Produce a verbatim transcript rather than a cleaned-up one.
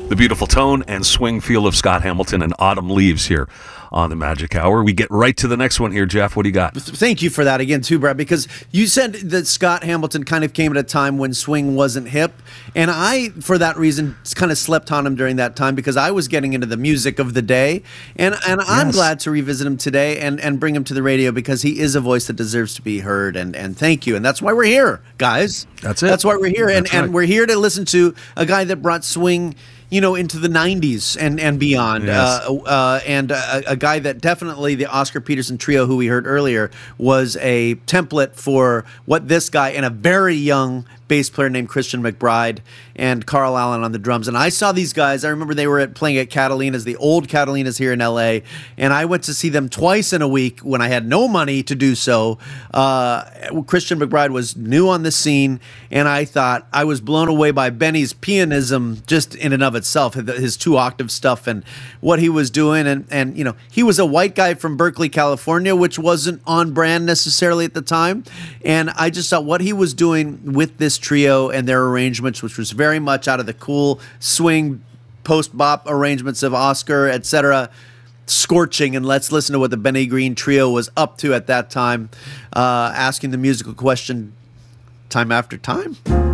The beautiful tone and swing feel of Scott Hamilton and Autumn Leaves here on the Magic Hour. We get right to the next one here, Jeff. What do you got? Thank you for that again, too, Brad, because you said that Scott Hamilton kind of came at a time when swing wasn't hip, and I, for that reason, kind of slept on him during that time because I was getting into the music of the day, and, and yes. I'm glad to revisit him today and, and bring him to the radio because he is a voice that deserves to be heard, and, and thank you, and that's why we're here, guys. That's it. That's why we're here, and, right. and we're here to listen to a guy that brought swing, you know, into the nineties and, and beyond. Yes. Uh, uh, and a, a guy that definitely, the Oscar Peterson trio, who we heard earlier, was a template for what this guy and a very young bass player named Christian McBride and Carl Allen on the drums. And I saw these guys. I remember they were at, playing at Catalina's, the old Catalina's here in L A. And I went to see them twice in a week when I had no money to do so. Uh, Christian McBride was new on the scene, and I thought I was blown away by Benny's pianism just in and of itself, his two octave stuff and what he was doing. And, and you know, he was a white guy from Berkeley, California, which wasn't on brand necessarily at the time. And I just thought what he was doing with this trio and their arrangements, which was very much out of the cool swing post-bop arrangements of Oscar, et cetera, scorching. And let's listen to what the Benny Green trio was up to at that time, uh, asking the musical question time after time.